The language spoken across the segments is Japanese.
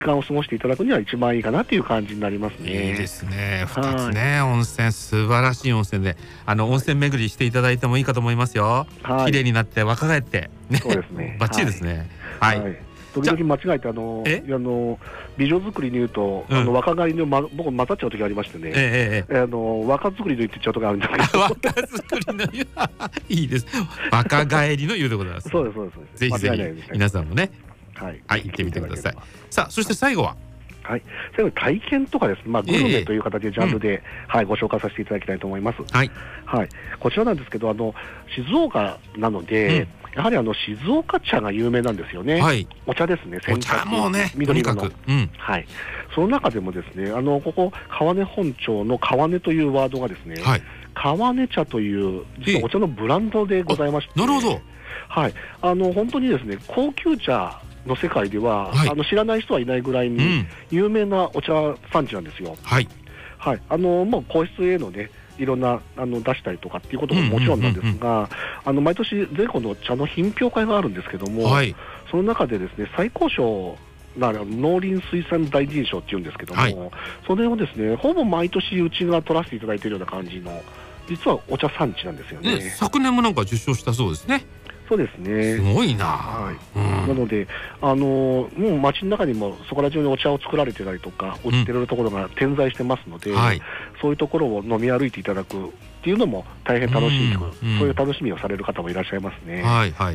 間を過ごしていただくには一番いいかなという感じになりますね。 いいですね。2つね、温泉、素晴らしい温泉で、温泉巡りしていただいてもいいかと思いますよ。綺麗になって若返ってね。 そうですね。 バッチリですね。はい。 時々間違えて美女作りに言うと若返りの僕混ざっちゃう時ありましてね。若作りの言ってっちゃう時あるんですけど。若作りの湯いいです。若返りの湯でございます。 そうですそうです。 ぜひぜひ皆さんもね、行ってみてください。さあ、そして最後は。 はい、最後体験とかですね、グルメという形でジャンルで、ご紹介させていただきたいと思います。こちらなんですけど、静岡なので、やはり静岡茶が有名なんですよね。お茶ですね。 お茶もね、 緑色の。その中でもですね、ここ川根本町の川根というワードがですね、川根茶という実はお茶のブランドでございまして、 なるほど。 本当にですね、高級茶の世界では、知らない人はいないぐらいに有名なお茶産地なんですよ。もう皇室へのね、いろんな出したりとかっていうことももちろんなんですが、毎年全国の茶の品評会があるんですけども、その中でですね、最高賞農林水産大臣賞っていうんですけども、それをですね、ほぼ毎年うちが取らせていただいているような感じの、実はお茶産地なんですよね。 昨年もなんか受賞したそうですね。 そうですね。 すごいな。 なので、もう街の中にもそこら中にお茶を作られてたりとか売ってるところが点在してますので、そういうところを飲み歩いていただくっていうのも大変楽しい、そういう楽しみをされる方もいらっしゃいますね。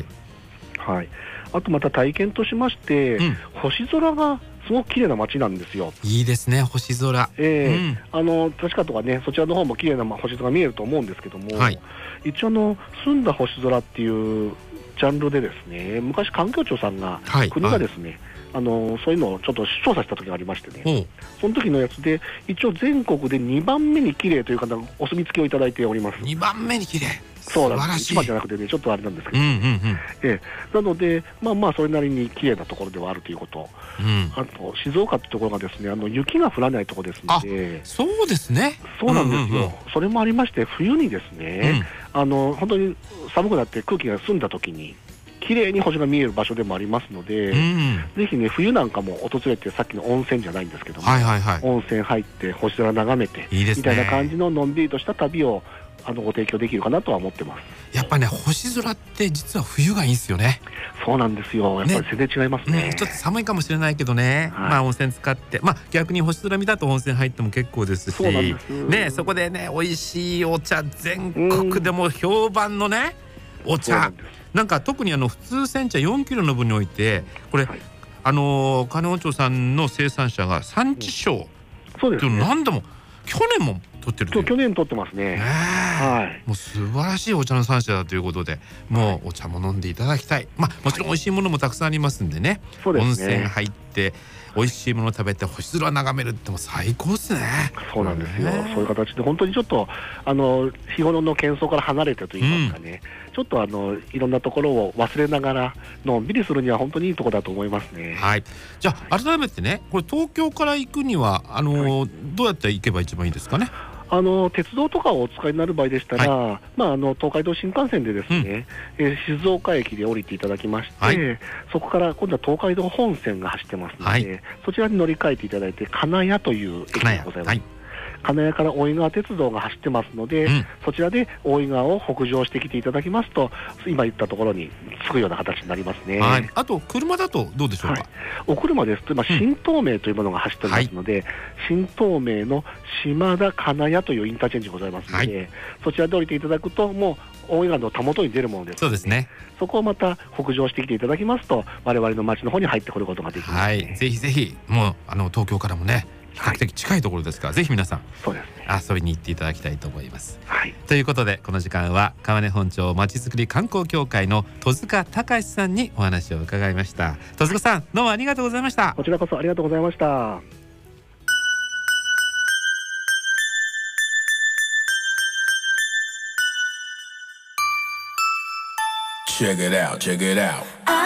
あとまた体験としまして、星空がすごく綺麗な街なんですよ。 いいですね、星空。 確かとかね、そちらの方も綺麗な星空が見えると思うんですけども、一応澄んだ星空っていうジャンルでですね、昔環境庁さんが、国がですね、そういうのをちょっと調査した時がありましてね、その時のやつで一応全国で2番目に綺麗という方のお墨付きをいただいております。 2番目に綺麗。 そうなんです。1番じゃなくてね、ちょっとあれなんですけど、なのでそれなりに綺麗なところではあるということ。あと静岡ってところがですね、雪が降らないところですので。 そうですね。 そうなんですよ。それもありまして、冬にですね、本当に寒くなって空気が澄んだ時に綺麗に星が見える場所でもありますので、ぜひね、冬なんかも訪れて、さっきの温泉じゃないんですけども、温泉入って星空眺めてみたいな感じののんびりとした旅をご提供できるかなとは思ってます。 やっぱね、星空って実は冬がいいですよね。 そうなんですよ。やっぱり全然違いますね。 ちょっと寒いかもしれないけどね、温泉使って、逆に星空見たと温泉入っても結構ですしね、そこでね、美味しいお茶、全国でも評判のねお茶、なんか特に普通煎茶4キロの分において、これ金本町さんの生産者が産地賞っていうの何度も去年も取ってるという。 去年取ってますね。 もう素晴らしいお茶の産地だということで、もうお茶も飲んでいただきたい。もちろん美味しいものもたくさんありますんでね、温泉入って美味しいもの食べて星空眺めるっても最高ですね。 そうなんですよ。そういう形で本当にちょっと日頃の喧騒から離れてといいますかね、ちょっといろんなところを忘れながらのんびりするには本当にいいところだと思いますね。 じゃあ改めてね、これ東京から行くにはどうやって行けば一番いいですかね。 鉄道とかをお使いになる場合でしたら、東海道新幹線でですね、静岡駅で降りていただきまして、そこから今度は東海道本線が走ってますので、そちらに乗り換えていただいて、金谷という駅がございます。金谷から大井川鉄道が走ってますので、そちらで大井川を北上してきていただきますと、今言ったところに着くような形になりますね。 あと車だとどうでしょうか。 お車ですと新東名というものが走っておりますので、新東名の島田金谷というインターチェンジございますので、そちらで降りていただくと、もう大井川のたもとに出るものですので、そうですね、そこをまた北上してきていただきますと、我々の町の方に入ってくることができますね。 ぜひぜひ、もう東京からもね、比較的近いところですから、ぜひ皆さん遊びに行っていただきたいと思います。ということで、この時間は川根本町まちづくり観光協会の戸塚隆さんにお話を伺いました。戸塚さん、どうもありがとうございました。 こちらこそありがとうございました。 Check it out, check it out.